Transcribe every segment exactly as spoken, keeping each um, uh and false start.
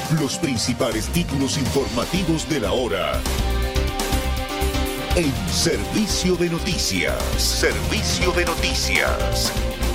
Los principales títulos informativos de la hora. En Servicio de Noticias. Servicio de Noticias.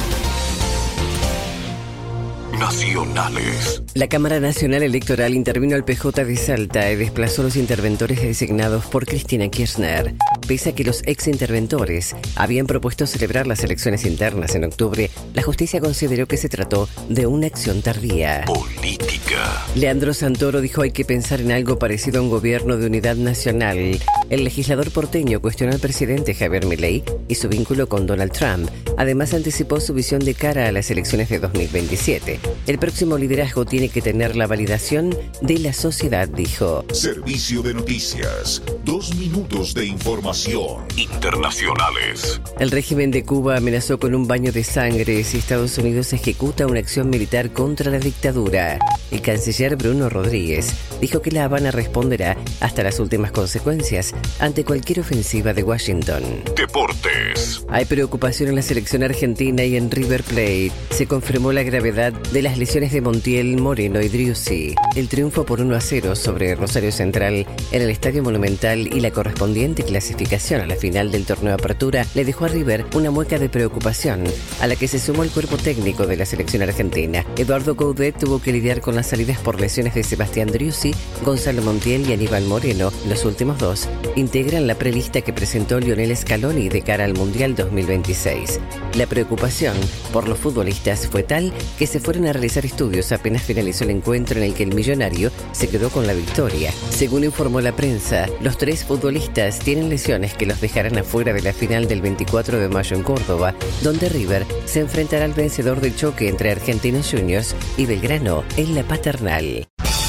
Nacionales. La Cámara Nacional Electoral intervino al P J de Salta y desplazó los interventores designados por Cristina Kirchner. Pese a que los exinterventores habían propuesto celebrar las elecciones internas en octubre, la justicia consideró que se trató de una acción tardía. Política. Leandro Santoro dijo: hay que pensar en algo parecido a un gobierno de unidad nacional. El legislador porteño cuestionó al presidente Javier Milei y su vínculo con Donald Trump. Además, anticipó su visión de cara a las elecciones de dos mil veintisiete. El próximo liderazgo tiene que tener la validación de la sociedad, dijo. Servicio de Noticias. Dos minutos de información. Internacionales. El régimen de Cuba amenazó con un baño de sangre si Estados Unidos ejecuta una acción militar contra la dictadura. El canciller Bruno Rodríguez dijo que La Habana responderá hasta las últimas consecuencias ante cualquier ofensiva de Washington. Deportes. Hay preocupación en la selección argentina y en River Plate. Se confirmó la gravedad de las lesiones de Montiel, Moreno y Driussi. El triunfo por uno a cero sobre Rosario Central en el Estadio Monumental y la correspondiente clasificación a la final del torneo Apertura le dejó a River una mueca de preocupación, a la que se sumó el cuerpo técnico de la selección argentina. Eduardo Coudet tuvo que lidiar con las salidas por lesiones de Sebastián Driussi, Gonzalo Montiel y Aníbal Moreno. Los últimos dos integran la prelista que presentó Lionel Scaloni de cara al Mundial dos mil veintiséis. La preocupación por los futbolistas fue tal que se fueron a realizar estudios apenas finalizó el encuentro en el que el millonario se quedó con la victoria. Según informó la prensa, los tres futbolistas tienen lesiones que los dejarán afuera de la final del veinticuatro de mayo en Córdoba, donde River se enfrentará al vencedor del choque entre Argentinos Juniors y Belgrano en la Paternal.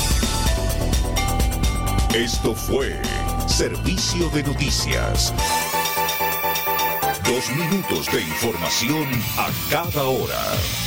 Esto fue Servicio de Noticias. Dos minutos de información a cada hora.